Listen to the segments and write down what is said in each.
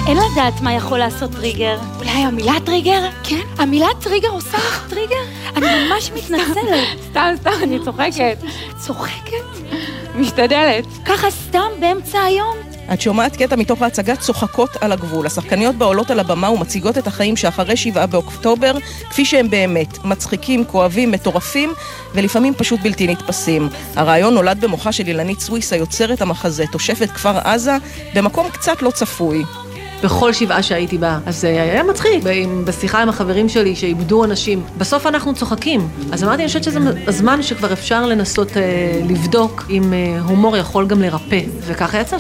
אין לדעת מה יכול לעשות טריגר. אולי המילה טריגר? כן. המילה טריגר עושה לך טריגר? אני ממש מתנצלת. סתם, אני צוחקת. צוחקת? משתדלת. ככה סתם באמצע היום? את שומעת קטע מתוך ההצגה צוחקות על הגבול. השחקניות בעולות על הבמה ומציגות את החיים שאחרי 7 באוקטובר, כפי שהם באמת, מצחיקים, כואבים, מטורפים, ולפעמים פשוט בלתי נתפסים. הרעיון נולד במוחה של אילנית סוויס, היוצרת המחזה, תושבת כפר עזה, במקום קצת לא צפוי. בכל 7 שהייתי בה, אז היה מצחיק. בשיחה עם החברים שלי שאיבדו אנשים, בסוף אנחנו צוחקים. אז אמרתי, אני חושבת שזה הזמן שכבר אפשר לנסות לבדוק אם הומור יכול גם לרפא. וככה יצא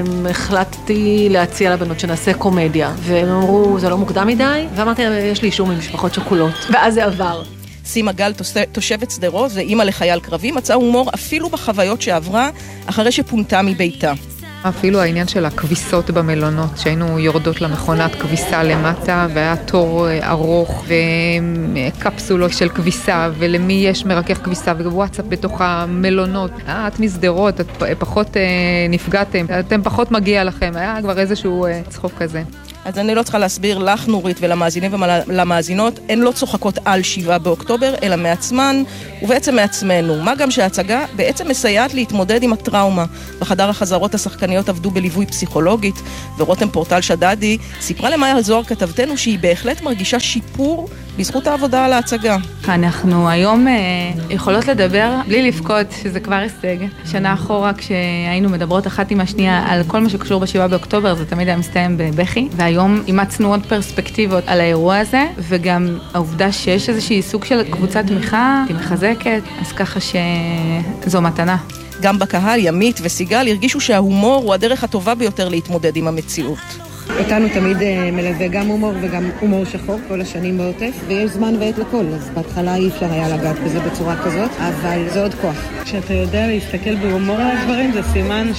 שהחלטתי להציע לבנות שנעשה קומדיה. והם אמרו, זה לא מוקדם מדי? ואמרתי, יש לי אישור ממשפחות שכולות. ואז זה עבר. סימה גל, תושבת שדרות ואימא לחייל קרבי, מצאה הומור אפילו בחוויות שעברה אחרי שפונתה מביתה. אפילו העניין של הכביסות במלונות, שהיינו יורדות למכונת כביסה למטה, והיה תור ארוך וקפסולות של כביסה, ולמי יש מרכך כביסה ווואטסאפ בתוך המלונות. את מסדרות, את פחות נפגעתם, אתם פחות מגיע לכם, היה כבר איזשהו צחוק כזה. אז אני לא צריכה להסביר לך, נורית, ולמאזינים ולמאזינות, הן לא צוחקות על 7 באוקטובר, אלא מעצמן ובעצם מעצמנו. מה גם שההצגה בעצם מסייעת להתמודד עם הטראומה. בחדר החזרות השחקניות עבדו בליווי פסיכולוגית, ורותם פורטל שדדי סיפרה למאיה זוהר כתבתנו שהיא בהחלט מרגישה שיפור בזכות העבודה על ההצגה. אנחנו היום יכולות לדבר בלי לפקוד, שזה כבר הישג. שנה אחורה כשהיינו מדברות אחת עם השנייה על כל מה שקשור ב7 באוקטובר, זה תמיד היה מסתיים בבכי, והיום אימצנו עוד פרספקטיבות על האירוע הזה, וגם העובדה שיש איזושהי סוג של קבוצת תמיכה, היא מחזקת, אז ככה שזו מתנה. גם בקהל, ימית וסיגל הרגישו שההומור הוא הדרך הטובה ביותר להתמודד עם המציאות. אותנו תמיד מלווה גם הומור וגם הומור שחור כל השנים בעוטף, ויש זמן ועת לכל, אז בהתחלה אי אפשר היה לגעת בזה בצורה כזאת, אבל זה עוד כוח. כשאתה יודע להסתכל בהומור על הדברים, זה סימן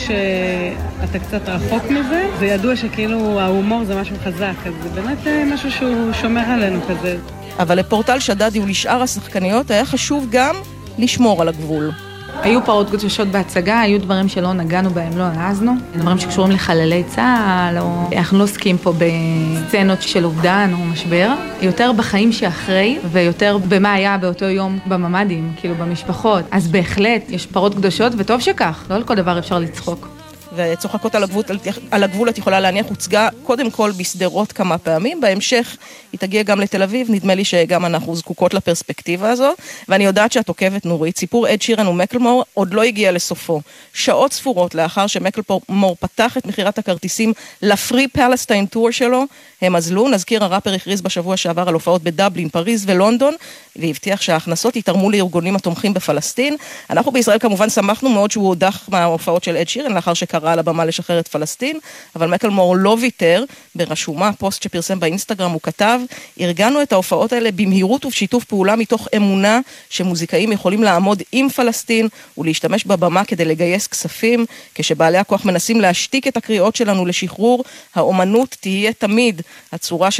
שאתה קצת רחוק מזה, זה ידוע שכאילו ההומור זה משהו חזק, אז זה באמת משהו שהוא שומר עלינו כזה. אבל לפורטל שדדי ולשאר השחקניות היה חשוב גם לשמור על הגבול. היו פרות גדושות בהצגה, היו דברים שלא נגענו בהם, לא העזנו. דברים שקשורים לחללי צה"ל, או אנחנו לא עוסקים פה בסצנות של אובדן או משבר. יותר בחיים שאחרי, ויותר במה היה באותו יום בממדים, כאילו במשפחות. אז בהחלט יש פרות גדושות, וטוב שכך. לא על כל דבר אפשר לצחוק. וצוחקות על הגבול, את יכולה להניח, הוצגה קודם כל בסדרות כמה פעמים, בהמשך היא תגיע גם לתל אביב, נדמה לי שגם אנחנו זקוקות לפרספקטיבה הזו, ואני יודעת שאת עוקבת, נורית, סיפור אד שירן ומקלמור עוד לא הגיע לסופו. שעות ספורות לאחר שמקלמור פתח את מחירת הכרטיסים לפרי פלסטיין טור שלו, הם עזלו, נזכיר הראפר הכריז בשבוע שעבר על הופעות בדבלין, פריז ולונדון, והבטיח שההכנסות יתרמו לארגונים התומכים בפלסטין. אנחנו בישראל כמובן שמחנו מאוד שהוא הודח מההופעות של אד שירן, לאחר שקרא על הבמה לשחרר את פלסטין, אבל מקלמור לא ויתר, ברשומה, פוסט שפרסם באינסטגרם, הוא כתב, ארגנו את ההופעות האלה במהירות ובשיתוף פעולה מתוך אמונה שמוזיקאים יכולים לעמוד עם פלסטין ולהשתמש בבמה כדי לגייס כספים, כשבעלי הכוח מנסים להשתיק את הקריאות שלנו לשחרור, האומנות תהיה תמיד צורה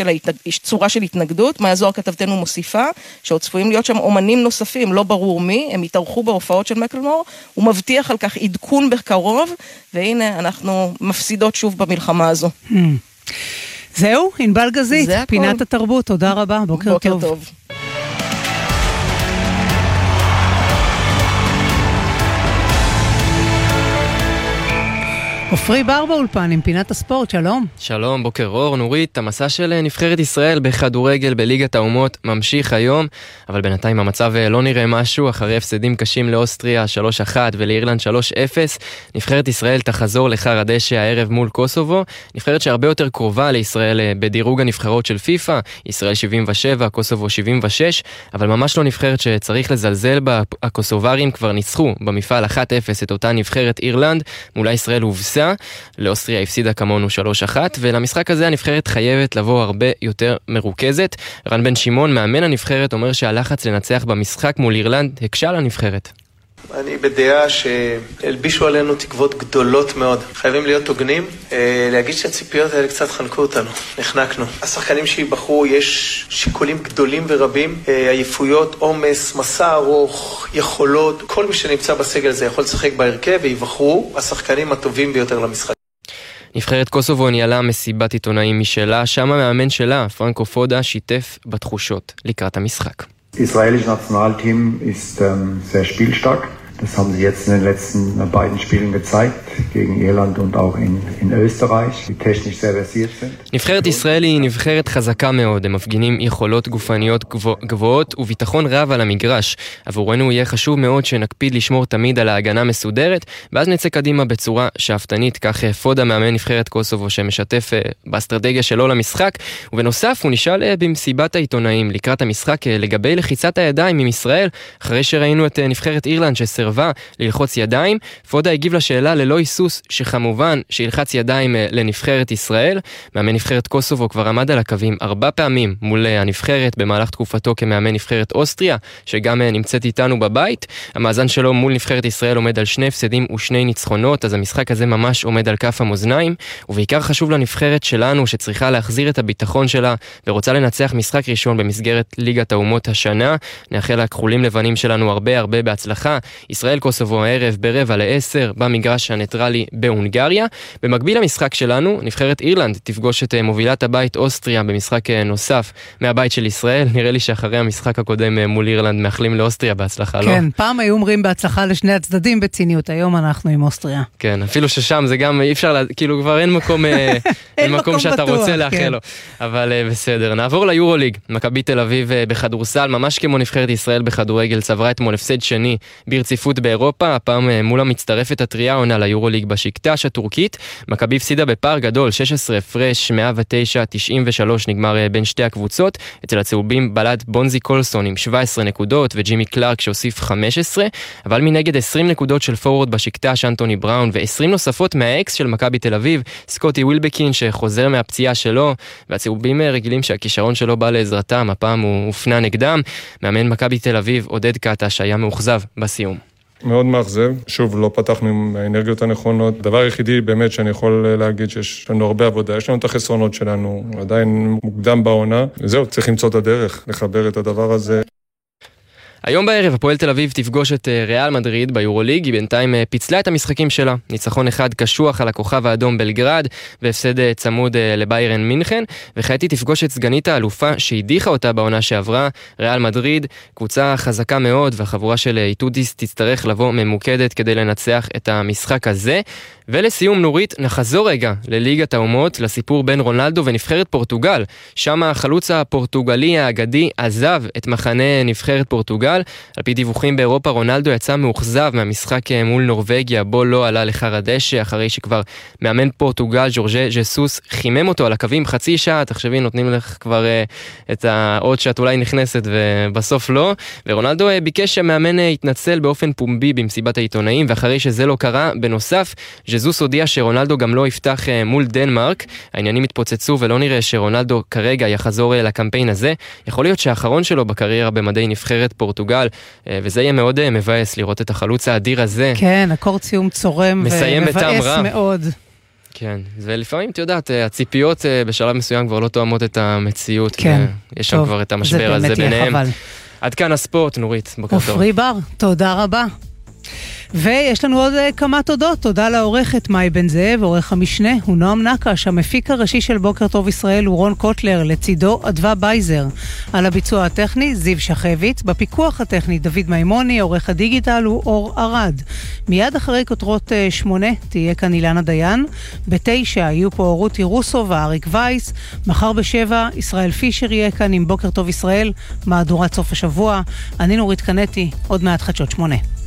של התנגדות. מאיה זוהר כתבתנו מוסיפה שעוד צפויים להיות שם אומנים נוספים, לא ברור מי, הם יתארחו בהופעות של מקלמור, הוא מבטיח על כך עדכון בקרוב, והנה אנחנו מפסידות שוב במלחמה הזו. זהו, ענבל גזית, פינת התרבות, תודה רבה, בוקר טוב. עופרי בר באולפן עם פינת הספורט, שלום. שלום, בוקר אור, נורית. המסע של נבחרת ישראל בכדורגל בליגת האומות ממשיך היום, אבל בינתיים המצב לא נראה משהו. אחרי הפסדים קשים לאוסטריה 3-1 ולאירלנד 3-0, נבחרת ישראל תחזור לחר הדשא הערב מול קוסובו, נבחרת שהרבה יותר קרובה לישראל בדירוג הנבחרות של פיפה, ישראל 77, קוסובו 76, אבל ממש לא נבחרת שצריך לזלזל בה. הקוסוברים כבר ניצחו במפעל 1-0 את אותה נבחרת אירלנד, מולה ישראל הובסה, לאוסטריה הפסידה כמונו 3-1, ולמשחק הזה הנבחרת חייבת לבוא הרבה יותר מרוכזת. רן בן שמעון, מאמן הנבחרת, אומר שהלחץ לנצח במשחק מול אירלנד הקשה לנבחרת. אני בדעה שהלבישו עלינו תקוות גדולות מאוד. חייבים להיות הוגנים, להגיד שהציפיות האלה קצת חנקו אותנו, נחנקנו. השחקנים שיבחרו, יש שיקולים גדולים ורבים, עייפויות, עומס, מסע ארוך, יכולות, כל מי שנמצא בסגל הזה יכול לשחק בהרכב ויבחרו השחקנים הטובים ביותר למשחק. נבחרת קוסובו ניהלה מסיבת עיתונאים משלה, שם המאמן שלה, פרנקו פודה, שיתף בתחושות לקראת המשחק. Israelische Nationalteam ist sehr spielstark. Das haben sie jetzt in den letzten beiden Spielen gezeigt, gegen Irland und auch in Österreich, die technisch sehr versiert sind. נבחרת ישראל היא נבחרת חזקה מאוד, הם מפגינים יכולות גופניות גבוהות וביטחון רב על המגרש. עבורנו יהיה חשוב מאוד שנקפיד לשמור תמיד על ההגנה מסודרת, ואז נצא קדימה בצורה שאפתנית, כך פודה מאמן נבחרת קוסובו שמשתף באסטרטגיה שלו למשחק, ובנוסף הוא נשאל במסיבת העיתונאים לקראת המשחק לגבי לחיצת הידיים עם ישראל, אחרי שראינו את נבחרת אירלנד שסרבה ללחוץ ידיים. פודה הגיב לשאלה ללא היסוס שכמובן שילחץ ידיים לנבחרת ישראל. מאמן נבחרת קוסובו כבר עמד על הקווים 4 פעמים מול הנבחרת במהלך תקופתו כמאמן נבחרת אוסטריה, שגם נמצאת איתנו בבית. המאזן שלו מול נבחרת ישראל עומד על 2 הפסדים ו2 ניצחונות, אז המשחק הזה ממש עומד על כף המאזניים, ובעיקר חשוב לנבחרת שלנו שצריכה להחזיר את הביטחון שלה ורוצה לנצח משחק ראשון במסגרת ליגת האומות השנה. נאחל לכחולים לבנים שלנו הרבה בהצלחה. ישראל קוסובו הערב ב9:45 במגרש הניטרלי בהונגריה. במקביל למשחק שלנו, נבחרת אירלנד תפגוש את מובילת הבית אוסטריה במשחק נוסף מהבית של ישראל. נראה לי שאחרי המשחק הקודם מול אירלנד מאחלים לאוסטריה בהצלחה, לא? כן, פעם היו אומרים בהצלחה לשני הצדדים בציניות, היום אנחנו עם אוסטריה. כן, אפילו ששם זה גם אי אפשר, כאילו כבר אין מקום, אין מקום שאתה רוצה לאחל לו. אבל בסדר, נעבור ליורוליג. מכבי תל אביב בכדורסל, ממש כמו נבחרת ישראל בכדורגל, צברה אתמול הפסד שני ברציפות באירופה, הפעם מול המצטרפת הטריה עונה ליורוליג בשקטש הטורקית. מכבי הפסידה בפער גדול, 16 הפרש, 109-93 נגמר בין שתי הקבוצות. אצל הצהובים בלד בונזי קולסון עם 17 נקודות וג'ימי קלארק שהוסיף 15, אבל מנגד 20 נקודות של פורוורד בשקטש אנטוני בראון ו20 נוספות מהאקס של מכבי תל אביב, סקוטי ווילבקין שחוזר מהפציעה שלו, והצהובים רגילים שהכישרון שלו בא לעזרתם, הפעם הוא הופנה נגדם. מאמן מכבי תל אביב עודד קאטה שהיה מאוכזב בסיום. מאוד מאכזב, שוב לא פתחנו עם האנרגיות הנכונות. דבר היחידי באמת שאני יכול להגיד שיש לנו הרבה עבודה, יש לנו את החסרונות שלנו, עדיין מוקדם בעונה, וזהו, צריך למצוא את הדרך, לחבר את הדבר הזה. היום בערב הפועל תל אביב תפגוש את ריאל מדריד ביורוליג, היא בינתיים פיצלה את המשחקים שלה, ניצחון אחד קשוח על הכוכב האדום בלגרד והפסד צמוד לביירן מינכן, וכעת היא תפגוש את סגנית האלופה שהדיחה אותה בעונה שעברה, ריאל מדריד, קבוצה חזקה מאוד, והחבורה של איטודיס תצטרך לבוא ממוקדת כדי לנצח את המשחק הזה. ולסיום נורית, נחזור רגע לליגת האומות, לסיפור בין רונלדו ונבחרת פורטוגל. שם החלוץ הפורטוגלי האגדי עזב את מחנה נבחרת פורטוגל. על פי דיווחים באירופה, רונלדו יצא מאוכזב מהמשחק מול נורווגיה, בו לא עלה לחר הדשא, אחרי שכבר מאמן פורטוגל, ז'ורג'ה ז'סוס, חימם אותו על הקווים חצי שעה. תחשבי, נותנים לך כבר את העוד שאת אולי נכנסת ובסוף לא. ורונלדו ביקש שהמאמן יתנצל באופן פומבי במסיבת העיתונאים, ואחרי שזה לא קרה, בנוסף, ז'סוס הודיע שרונלדו גם לא יפתח מול דנמרק. העניינים התפוצצו ולא נראה שרונלדו כרגע יחזור לקמפיין הזה. יכול להיות שהאחרון שלו בקריירה במדי נבחרת פורטוגל, וזה יהיה מאוד מבאס לראות את החלוץ האדיר הזה. כן, הקורציום צורם ומבאס מאוד. כן, ולפעמים, אתה יודעת, הציפיות בשלב מסוים כבר לא תואמות את המציאות. כן, יש שם כבר את המשבר הזה ביניהם. עד כאן הספורט, נורית, בוקר טוב. עופרי בר, תודה רבה. ויש לנו עוד כמה תודות. תודה לעורכת מאי בן זאב, עורך המשנה הוא נועם נקש, המפיק הראשי של בוקר טוב ישראל הוא רון קוטלר, לצידו אדווה בייזר, על הביצוע הטכני זיו שחביץ, בפיקוח הטכני דוד מימוני, עורך הדיגיטל הוא אור ארד. מיד אחרי כותרות 8 תהיה כאן אילנה דיין, ב9 יהיו פה רותי רוסו ואריק וייס, מחר ב7 ישראל פישר יהיה כאן עם בוקר טוב ישראל, מהדורת סוף השבוע. אני נורית קנטי, עוד מעט חדשות 8.